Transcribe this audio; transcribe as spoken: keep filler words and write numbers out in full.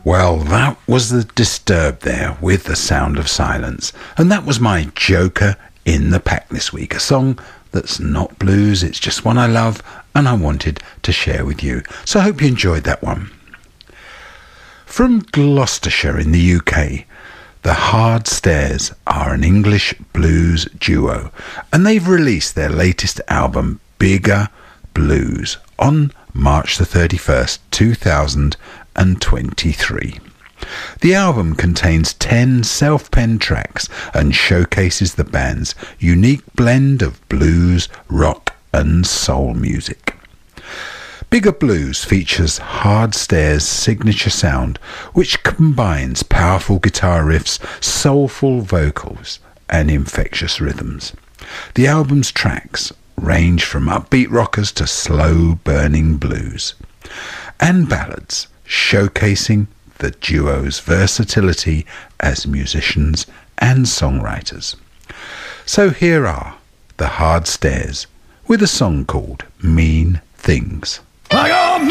Well, that was the Disturbed there with The Sound of Silence. And that was my Joker in the pack this week. A song that's not blues, it's just one I love and I wanted to share with you. So I hope you enjoyed that one. From Gloucestershire in the U K, the Hard Stairs are an English blues duo, and they've released their latest album, Bigger Blues, on March the thirty-first, two thousand twenty-three. The album contains ten self-penned tracks and showcases the band's unique blend of blues, rock and soul music. Bigger Blues features Hard Stairs' signature sound, which combines powerful guitar riffs, soulful vocals and infectious rhythms. The album's tracks range from upbeat rockers to slow-burning blues and ballads, showcasing the duo's versatility as musicians and songwriters. So here are the Hard Stairs with a song called Mean Things. I got